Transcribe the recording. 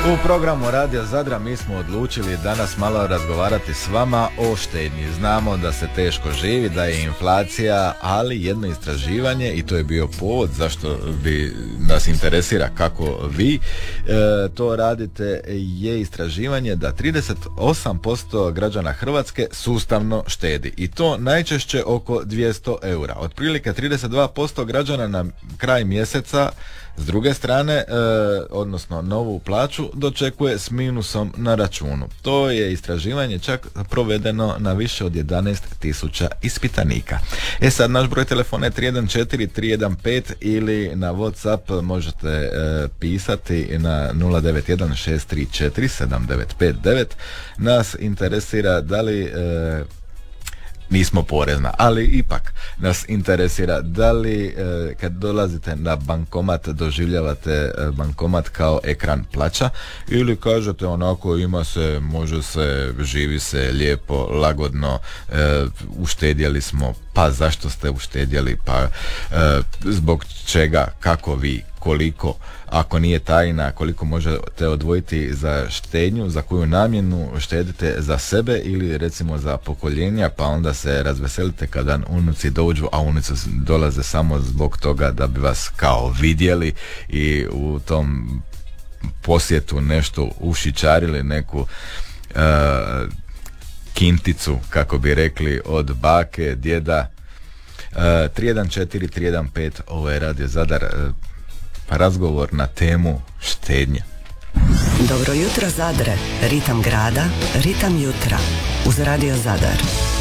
U programu Radio Zadra mi smo odlučili danas malo razgovarati s vama o štednji. Znamo da se teško živi, da je inflacija, ali jedno istraživanje, i to je bio povod zašto bi nas interesira kako vi to radite, je istraživanje da 38% građana Hrvatske sustavno štedi. I to najčešće oko 200 eura. Otprilike 32% građana na kraj mjeseca s druge strane, odnosno novu plaću, dočekuje s minusom na računu. To je istraživanje čak provedeno na više od 11.000 ispitanika. Sad naš broj telefona je 314-315 ili na WhatsApp možete pisati na 091-634-7959. Nas interesira da li nismo porezna, ali ipak nas interesira da li kad dolazite na bankomat doživljavate bankomat kao ekran plaća ili kažete onako ima se, može se, živi se lijepo, lagodno, uštedjeli smo, pa zašto ste uštedjeli, pa zbog čega, kako vi, koliko, ako nije tajna, koliko možete odvojiti za štednju, za koju namjenu štedite, za sebe ili recimo za pokoljenja, pa onda se razveselite kada unuci dođu, a unuci dolaze samo zbog toga da bi vas kao vidjeli i u tom posjetu nešto ušičarili, neku kinticu, kako bi rekli, od bake, djeda. 314-315, ovo je Radio Zadar, razgovor na temu štednje. Dobro jutro Zadre, ritam grada, ritam jutra uz Radio Zadar.